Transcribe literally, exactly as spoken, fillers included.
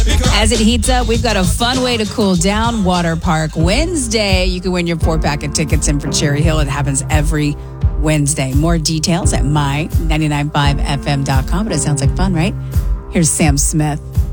As it heats up, we've got a fun way to cool down. Water Park Wednesday. You can win your four-pack of tickets in for Cherry Hill. It happens every Wednesday. More details at my nine nine five f m dot com. But it sounds like fun, right? Here's Sam Smith.